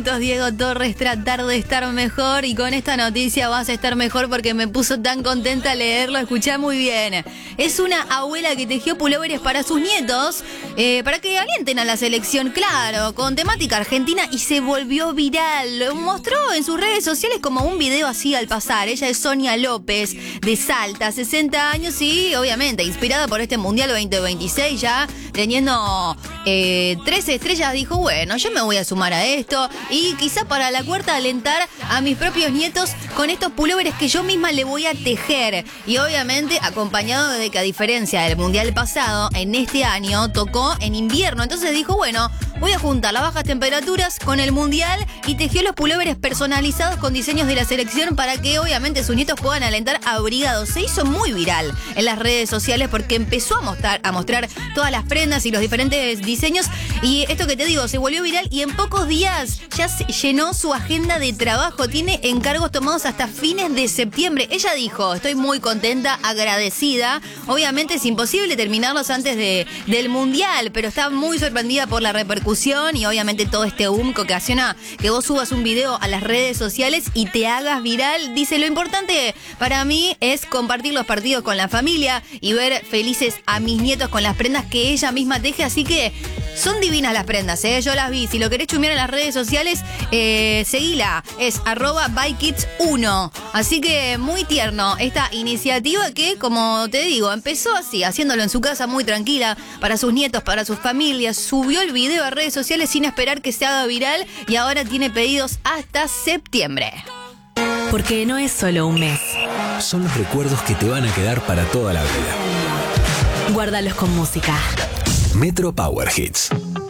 Diego Torres, tratar de estar mejor, y con esta noticia vas a estar mejor porque me puso tan contenta leerlo. Escuchá muy bien. Es una abuela que tejió pulóveres para sus nietos, para que alienten a la selección, claro, con temática argentina, y se volvió viral. Lo mostró en sus redes sociales como un video así al pasar. Ella es Sonia López, de Salta, 60 años y obviamente inspirada por este Mundial 2026, ya teniendo 13 estrellas, dijo, bueno, yo me voy a sumar a esto. Y quizá para la cuarta alentar a mis propios nietos con estos pulóveres que yo misma le voy a tejer. Y obviamente acompañado de que, a diferencia del mundial pasado, en este año tocó en invierno. Entonces dijo, bueno, voy a juntar las bajas temperaturas con el mundial, y tejió los pulóveres personalizados con diseños de la selección para que obviamente sus nietos puedan alentar abrigados. Se hizo muy viral en las redes sociales porque empezó a mostrar todas las prendas y los diferentes diseños. Y esto que te digo, se volvió viral y en pocos días ya se llenó su agenda de trabajo. Tiene encargos tomados hasta fines de septiembre. Ella dijo, estoy muy contenta, agradecida. Obviamente es imposible terminarlos antes del mundial, pero está muy sorprendida por la repercusión y obviamente todo este boom que ocasiona que vos subas un video a las redes sociales y te hagas viral. Dice, lo importante para mí es compartir los partidos con la familia y ver felices a mis nietos con las prendas que ella misma teje. Así que son divinas las prendas, yo las vi. Si lo querés chumear en las redes sociales, seguila, es @bykids1. Así que muy tierno esta iniciativa que, como te digo, empezó así, haciéndolo en su casa muy tranquila, para sus nietos, para sus familias. Subió el video a redes sociales sin esperar que se haga viral y ahora tiene pedidos hasta septiembre. Porque no es solo un mes. Son los recuerdos que te van a quedar para toda la vida. Guárdalos con música. Metro Power Hits.